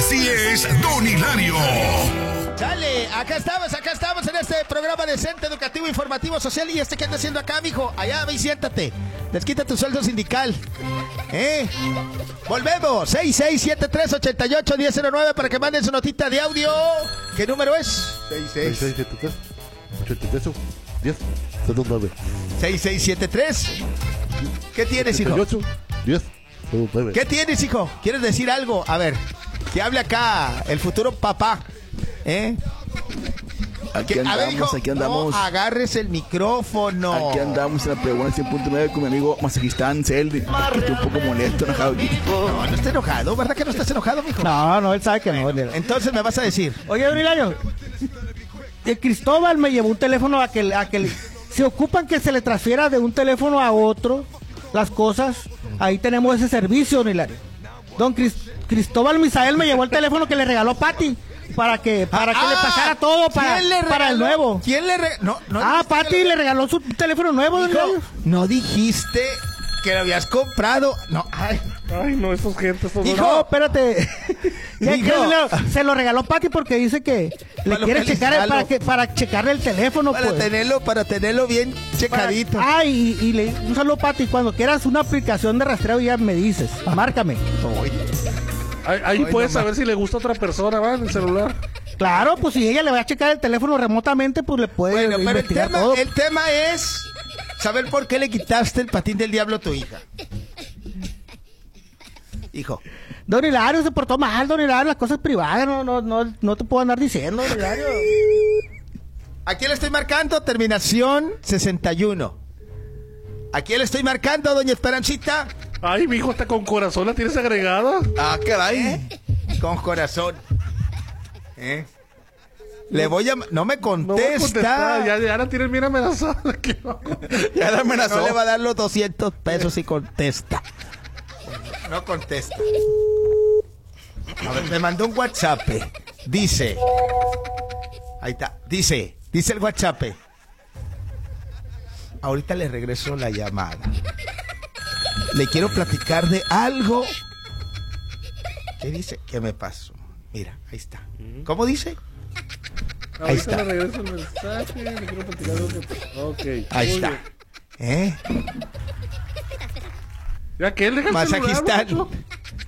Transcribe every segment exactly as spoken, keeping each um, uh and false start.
Así es, Don Hilario. Chale, acá estamos, acá estamos en este programa decente, educativo, informativo, social. ¿Y este qué anda haciendo acá, mijo? Allá, ve y siéntate. Desquita tu sueldo sindical. ¿Eh? Volvemos. seis seis siete tres, ocho ocho, uno cero nueve para que manden su notita de audio. ¿Qué número es? seis seis siete tres, ocho ocho, diez cero nueve. seis seis siete tres. ¿Qué tienes, hijo? ocho, diez cero nueve. ¿Qué tienes, hijo? ¿Quieres decir algo? A ver, que hable acá el futuro papá. ¿Eh? Aquí Que- a andamos, ver, hijo, aquí andamos. no agarres el micrófono. Aquí andamos en la pregunta cien punto nueve con mi amigo Mazajistán Celdi. Estoy un poco molesto, enojado aquí. No, no está enojado, ¿verdad que no estás enojado, mijo? No, no, él sabe que no. Entonces me vas a decir. Oye, Don Hilario, el Cristóbal me llevó un teléfono a que, a que se ocupan que se le transfiera de un teléfono a otro las cosas. Ahí tenemos ese servicio, Don Hilario. Don Cris- Cristóbal Misael me llevó el teléfono que le regaló Pati para que para que Ah, le pasara todo para, ¿quién le para el regaló? nuevo. ¿Quién le regaló? No, no Ah, dijiste Pati que le regaló su teléfono nuevo, Don Hijo, Hilario. no dijiste que lo habías comprado. No, ay. Ay, no, esos gente, esos Hijo. No, espérate. Ya, Hijo. ¿qué, Don Hilario? Se lo regaló Pati porque dice que le Para quiere checar el- localizarlo. para que para checarle el teléfono, Para pues. tenerlo, para tenerlo bien checadito. Ah, y, y le, un saludo, Pati. Cuando quieras una aplicación de rastreo, ya me dices. Márcame. Ahí, ahí Ay, puedes no, saber si le gusta a otra persona, ¿va? En el celular. Claro, pues si ella le va a checar el teléfono remotamente, pues le puede Bueno, pero el investigar tema, todo. el tema es saber por qué le quitaste el patín del diablo a tu hija. Hijo. Don Hilario se portó mal, Don Hilario, las cosas privadas, no, no, no, no te puedo andar diciendo, Don Hilario. ¿A quién le estoy marcando? Terminación sesenta y uno. ¿A quién le estoy marcando, doña Esperancita? Ay, mi hijo, hasta con corazón la tienes agregada. Ah, caray. Con corazón. ¿Eh? Le voy a... No me No voy a contesta. contestar, ya, ya la tienes bien amenazada. que no. Ya la amenazó. No le va a dar los doscientos pesos si contesta. No contesta. A ver, me mandó un WhatsApp. Dice. Ahí está. Dice. Dice el WhatsApp. Ahorita le regreso la llamada. Le quiero platicar de algo. ¿Qué dice? ¿Qué me pasó? Mira, ahí está. ¿Cómo dice? Ahí Ahorita está. le regreso el mensaje, le quiero platicar de otro- Ok. Ahí muy está. bien. ¿Eh? Ya que él deja el Masajistán. celular, macho.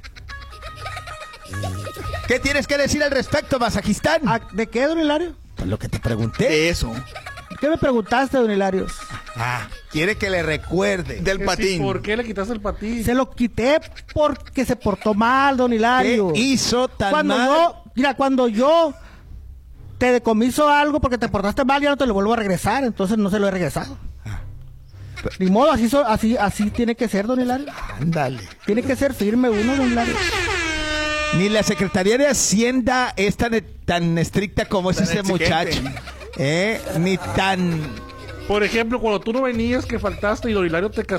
¿Qué tienes que decir al respecto, Masajistán? Ah, ¿de qué, Don Hilario? Pues lo que te pregunté. De eso. ¿Qué me preguntaste, Don Hilario? Ah, quiere que le recuerde. Del Que sí, patín. ¿Por qué le quitaste el patín? Se lo quité porque se portó mal, Don Hilario. ¿Qué hizo tan Cuando mal? yo, mira, cuando yo te decomiso algo porque te portaste mal, ya no te lo vuelvo a regresar, entonces no se lo he regresado. Ni modo, así, so- así, así tiene que ser, Don Hilario. Ándale. Tiene que ser firme uno, Don Hilario. Ni la Secretaría de Hacienda es tan, tan estricta como es Tan ese exigente. muchacho. ¿Eh? Ni tan... Por ejemplo, cuando tú no venías, que faltaste y Don Hilario te